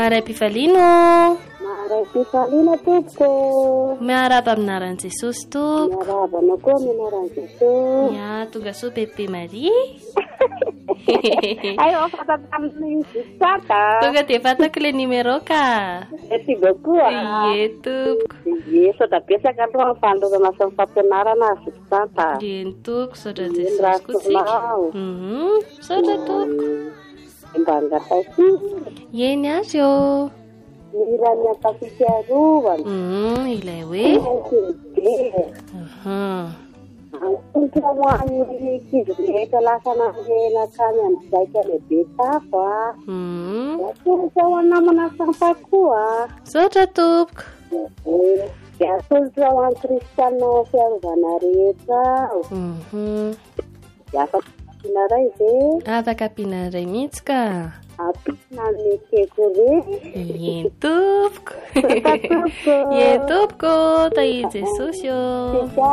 Maray-pifaliana. Maray-pifaliana tompoko. Miarahaba aminaran'i Jesosy tompoko. Miarahaba koa aminaran'i Jesosy. Ya, tonga soa bebe Maria. Ay, afaka tamin'ny sata. Tonga dia fatako ilay numéro ka. Merci beaucoup. Ie tompoko. Ie, sao dia betsaka aloha ny fanolorana sy ny fampianarana azy sata. Eny tompoko, saotra Jesosy koa tsika. Saotra tompoko. Mba angatasi. Eny azy eo. Irany ampafitsiarovana. Ilay hoe. Antontra ho an'ny ankizy rehetra lasa nanenakany amin'izay lehibe tafo a. Atolotra ho an'ny namana sampa koa. Saotra tompoko. Dia atolotra ho an'ny kristiana fiarovana rehetra. Dia afaka ampiana iray ve? Afaka ampiana iray mihitsy ka. Ampiana ny keko re. Eny tompoko. Eny tompoko, tahi Jesosy eo.